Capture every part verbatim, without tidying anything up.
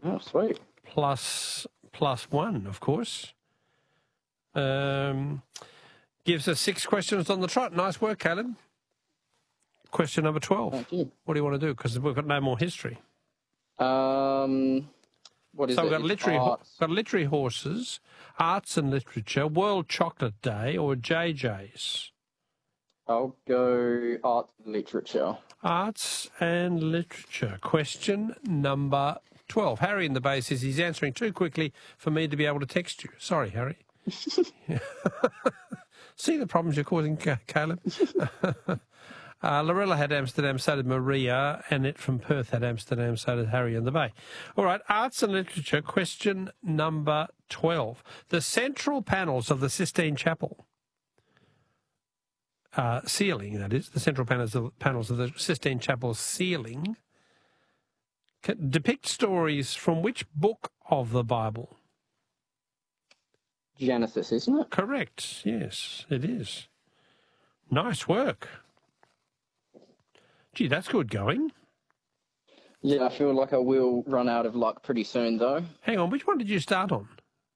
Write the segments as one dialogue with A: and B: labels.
A: Oh, sweet.
B: Plus, plus one, of course. Um, gives us six questions on the trot. Nice work, Caleb. Question number twelve.
A: Thank you.
B: What do you want to do? Because we've got no more history.
A: Um, what is
B: so
A: it?
B: we've got
A: It's
B: literary, ho-
A: arts.
B: got literary horses, arts and literature, World Chocolate Day, or J J's?
A: I'll go art and literature.
B: Arts and literature. Question number twelve. Harry in the bay says he's answering too quickly for me to be able to text you. Sorry, Harry. See the problems you're causing, Caleb? uh, Lorella had Amsterdam, so did Maria. Annette from Perth had Amsterdam, so did Harry in the bay. All right, arts and literature. Question number twelve. The central panels of the Sistine Chapel, uh, ceiling, that is, the central panels of, panels of the Sistine Chapel ceiling, depict stories from which book of the Bible?
A: Genesis, isn't it?
B: Correct. Yes, it is. Nice work. Gee, that's good going.
A: Yeah, I feel like I will run out of luck pretty soon, though.
B: Hang on, which one did you start on?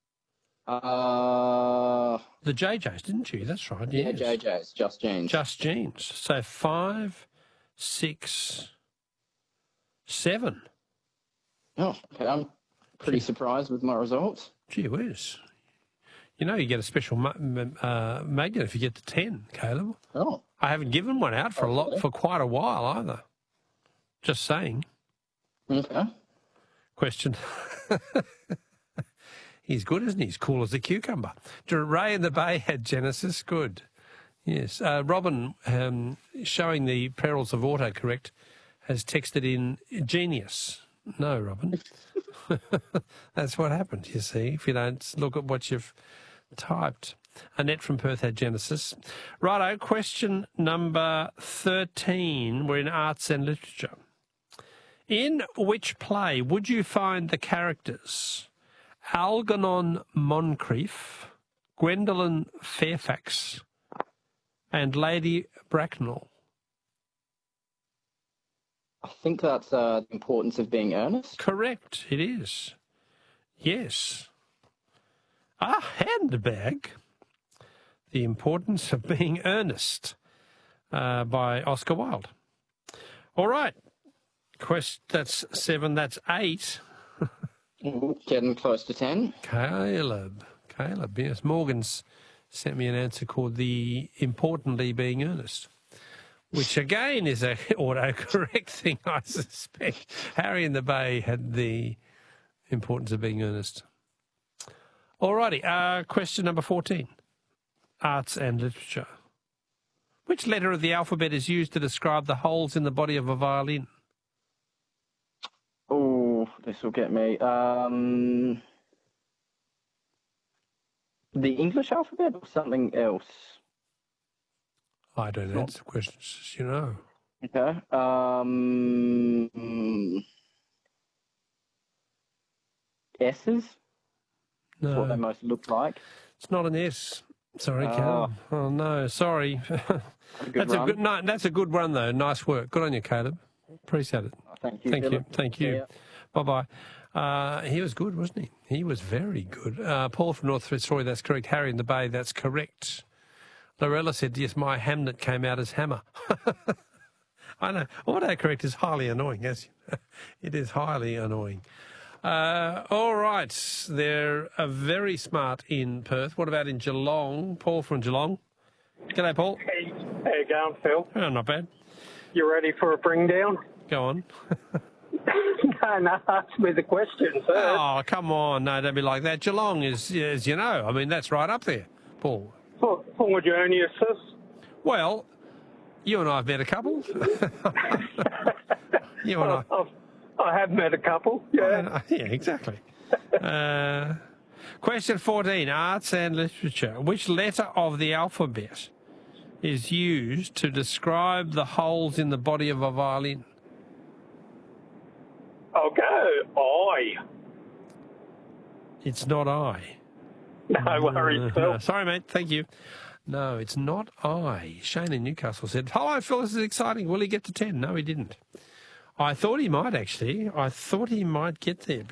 A: Uh,
B: The J J's, didn't you? That's right.
A: yeah,
B: Yes.
A: J J's, Just Jeans.
B: Just Jeans. So five, six, seven.
A: Oh, okay. I'm pretty surprised with my results.
B: Gee whiz. You know you get a special ma- uh, magnet if you get to ten, Caleb.
A: Oh.
B: I haven't given one out for a lot for quite a while either. Just saying.
A: Okay.
B: Question. He's good, isn't he? He's cool as a cucumber. Ray in the Bay had Genesis. Good. Yes. Uh, Robin, um, showing the perils of autocorrect, has texted in genius. No, Robin. That's what happened, you see, if you don't look at what you've typed. Annette from Perth had Genesis. Righto, question number thirteen. We're in arts and literature. In which play would you find the characters Algernon Moncrief, Gwendolen Fairfax, and Lady Bracknell?
A: I think that's uh, the importance of being earnest.
B: Correct, it is. Yes. A handbag. The Importance of Being Earnest, uh, by Oscar Wilde. All right. Quest, that's seven, that's eight.
A: Ooh, getting close to ten.
B: Caleb. Caleb, yes. Morgan's sent me an answer called The Importantly Being Earnest, which again is a autocorrect thing, I suspect. Harry in the Bay had The Importance of Being Earnest. All righty. Uh, question number fourteen. Arts and literature. Which letter of the alphabet is used to describe the holes in the body of a violin?
A: Oh, this will get me. Um, the English alphabet or something else?
B: I don't answer questions, as you know.
A: Okay. Um, S's? That's what they
B: No,
A: most look like.
B: it's not an S. Sorry,
A: Oh.
B: Caleb. Oh, no, sorry.
A: A good
B: That's a
A: run.
B: good. No, that's a good run, though. Nice work. Good on you, Caleb. Appreciate it.
A: Oh, thank you.
B: Thank you.
A: Philip.
B: Thank
A: See
B: you.
A: ya.
B: Bye bye. Uh, he was good, wasn't he? He was very good. Uh, Paul from North Fitzroy, that's correct. Harry in the Bay, that's correct. Lorella said, yes, my Hamnet came out as hammer. I know. Autocorrect is highly annoying, as you know. It is highly annoying. Uh, all right. They're uh, very smart in Perth. What about in Geelong? Paul from Geelong. G'day, Paul.
C: Hey, how you going, Phil?
B: Oh, not bad.
C: You ready for a bring down?
B: Go on.
C: no, no, ask me the question first.
B: Oh, come on. No, don't be like that. Geelong is, as you know, I mean, that's right up there, Paul.
C: For, for Journeys.
B: Well, you and I have met a couple. You and I.
C: I've, I have met a couple, yeah.
B: Yeah, exactly. uh, question fourteen, arts and literature. Which letter of the alphabet is used to describe the holes in the body of a violin?
C: I'll go I.
B: It's not I.
C: No worries,
B: Uh,
C: Phil.
B: sorry, mate. Thank you. No, it's not I. Shane in Newcastle said, hello, Phil, this is exciting. Will he get to ten? No, he didn't. I thought he might, actually. I thought he might get there.